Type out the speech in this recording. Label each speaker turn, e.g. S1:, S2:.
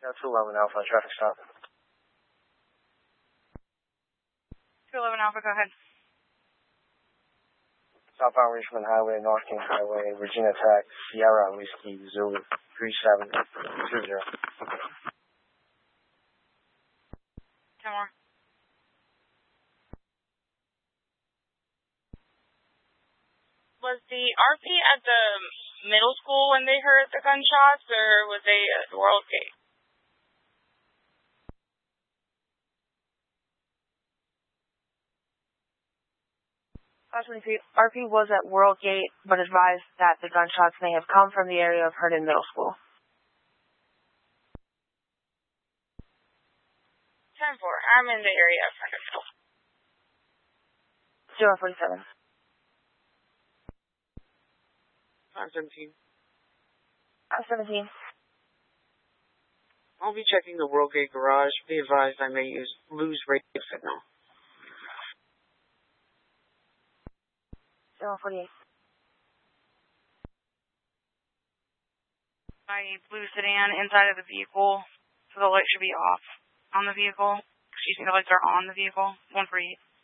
S1: Yeah, 211 Alpha, traffic stop.
S2: 211 Alpha, go ahead.
S1: Southbound Richmond Highway, North King Highway, Virginia Tech, Sierra Whiskey, Zulu, 3720.
S2: 10 more. Was the RP at the middle school when they heard the gunshots, or was they at the World Gate?
S3: RP was at World Gate, but advised that the gunshots may have come from the area of Herndon Middle School.
S2: 10-4. I'm in the area of Herndon Middle School.
S3: 047.
S4: 517.
S3: 517.
S4: I'll be checking the World Gate garage. Be advised I may lose radio signal.
S3: 048.
S2: A blue sedan inside of the vehicle, so the light should be off on the vehicle. Excuse me, the lights are on the vehicle. 148.